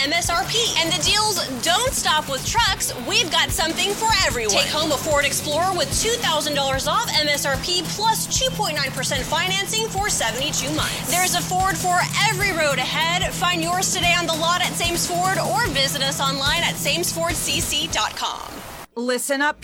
MSRP. And the deals don't stop with trucks. We've got something for everyone. Take home a Ford Explorer with $2,000 off MSRP plus 2.9% financing for 72 months. There's a Ford for every road ahead. Find yours today on the lot at Sames Ford or visit us online at samesfordcc.com. Listen up,